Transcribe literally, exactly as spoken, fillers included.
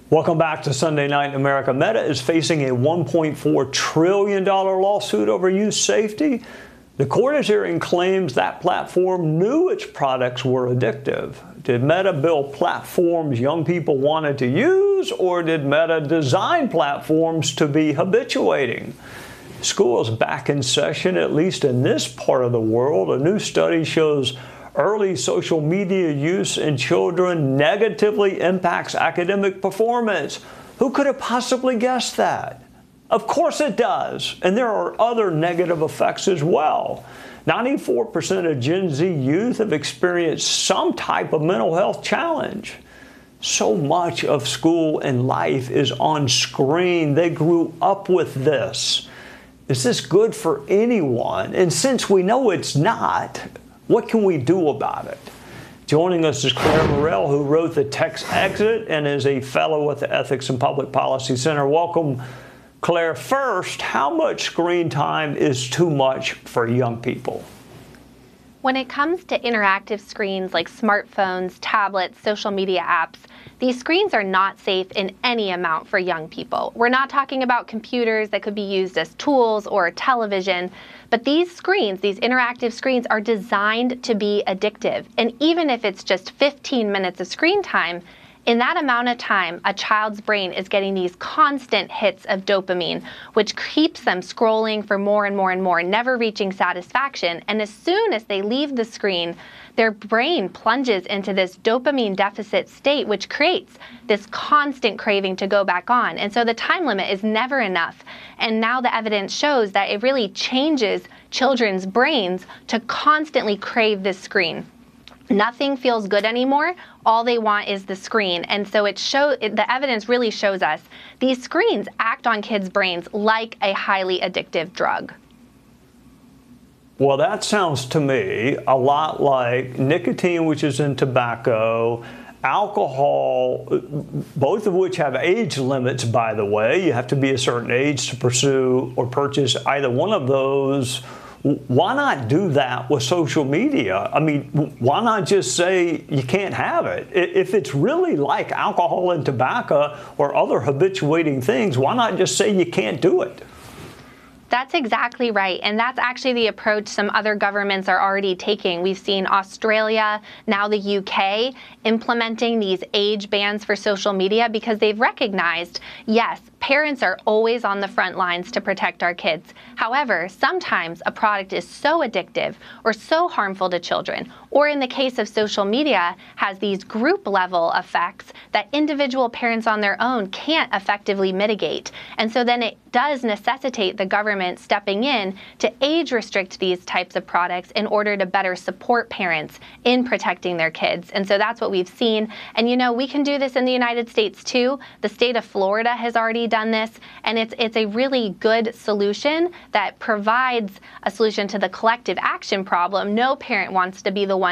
Welcome back to Sunday Night in America. Meta is facing a one point four trillion dollars lawsuit over youth safety. The court is hearing claims that platform knew its products were addictive. Did Meta build platforms young people wanted to use, or did Meta design platforms to be habituating? School is back in session, at least in this part of the world. A new study shows early social media use in children negatively impacts academic performance. Who could have possibly guessed that? Of course it does, and there are other negative effects as well. ninety-four percent of Gen Z youth have experienced some type of mental health challenge. So much of school and life is on screen. They grew up with this. Is this good for anyone? And since we know it's not, what can we do about it? Joining us is Claire Morrell, who wrote The Tech Exit and is a fellow at the Ethics and Public Policy Center. Welcome, Claire. First, how much screen time is too much for young people? When it comes to interactive screens like smartphones, tablets, social media apps, these screens are not safe in any amount for young people. We're not talking about computers that could be used as tools or television, but these screens, these interactive screens, are designed to be addictive. And even if it's just fifteen minutes of screen time, in that amount of time, a child's brain is getting these constant hits of dopamine, which keeps them scrolling for more and more and more, never reaching satisfaction. And as soon as they leave the screen, their brain plunges into this dopamine deficit state, which creates this constant craving to go back on. And so the time limit is never enough. And now the evidence shows that it really changes children's brains to constantly crave this screen. Nothing feels good anymore. All they want is the screen. And so it show, it, the evidence really shows us these screens act on kids' brains like a highly addictive drug. Well, that sounds to me a lot like nicotine, which is in tobacco, alcohol, both of which have age limits, by the way. You have to be a certain age to pursue or purchase either one of those. Why not do that with social media? I mean, why not just say you can't have it? If it's really like alcohol and tobacco or other habituating things, why not just say you can't do it? That's exactly right. And that's actually the approach some other governments are already taking. We've seen Australia, now the U K, implementing these age bans for social media because they've recognized, yes, parents are always on the front lines to protect our kids. However, sometimes a product is so addictive or so harmful to children, or in the case of social media, has these group level effects that individual parents on their own can't effectively mitigate. And so then it does necessitate the government stepping in to age restrict these types of products in order to better support parents in protecting their kids. And so that's what we've seen. And you know, we can do this in the United States too. The state of Florida has already done this, and it's it's a really good solution that provides a solution to the collective action problem. No parent wants to be the one